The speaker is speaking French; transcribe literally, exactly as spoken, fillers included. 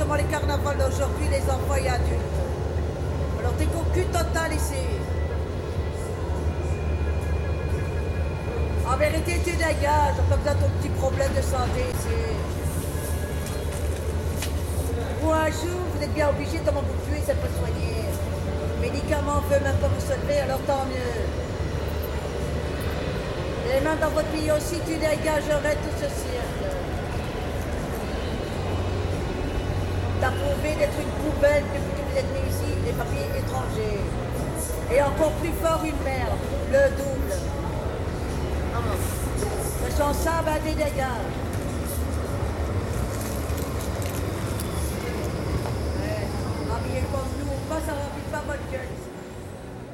comment les carnavals d'aujourd'hui, les enfants et adultes. Alors t'es cocu total ici. En vérité, tu dégages, t'as pas besoin de ton petit problème de santé ici. Ou un jour, vous êtes bien obligé de m'en vous tuer, ça peut soigner. Médicaments ne veulent même pas vous soulever, alors tant mieux. Les mains dans votre pays aussi, tu dégagerais tout ce cirque. T'as prouvé d'être une poubelle depuis que vous êtes né ici, des papiers étrangers. Et encore plus fort, une merde, le double. Ah. Ce sont ça, ben des dégâts.